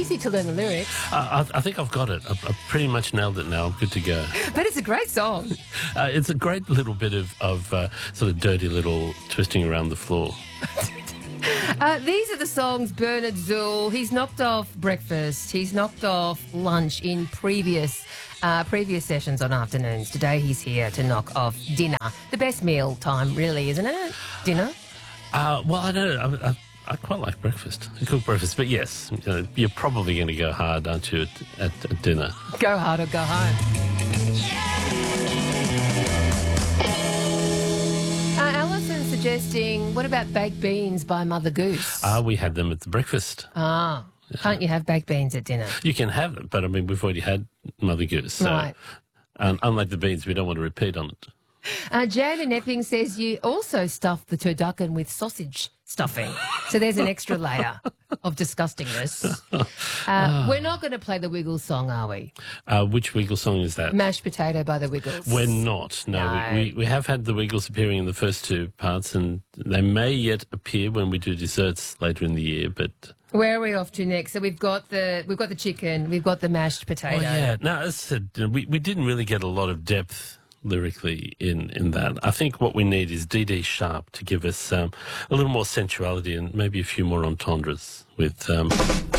easy to learn the lyrics. I think I've got it. I've pretty much nailed it now. I'm good to go. But it's a great song. It's a great little bit of sort of dirty little twisting around the floor. These are the songs Bernard Zool. He's knocked off breakfast. He's knocked off lunch in previous sessions on afternoons. Today he's here to knock off dinner. The best meal time, really, isn't it? Dinner? Well, I don't know. I quite like breakfast. I cook breakfast. But yes, you're probably going to go hard, aren't you, at dinner? Go hard or go home. Alison's suggesting, what about baked beans by Mother Goose? We had them at the breakfast. Can't you have baked beans at dinner? You can have them, but I mean, we've already had Mother Goose. So, right. Unlike the beans, we don't want to repeat on it. Jan in Epping says you also stuff the turducken with sausage stuffing. So there's an extra layer of disgustingness. We're not going to play the Wiggles song, are we? Which Wiggles song is that? Mashed Potato by the Wiggles. We're not. No. We have had the Wiggles appearing in the first two parts, and they may yet appear when we do desserts later in the year, but... Where are we off to next? So we've got the chicken, we've got the mashed potato. Oh, yeah. No, as I said, we didn't really get a lot of depth lyrically in that. I think what we need is D.D. Sharp to give us a little more sensuality and maybe a few more entendres with